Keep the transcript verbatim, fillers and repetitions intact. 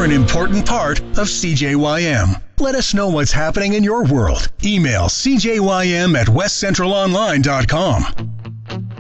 an important part of C J Y M. Let us know what's happening in your world. Email c j y m at west central online dot com.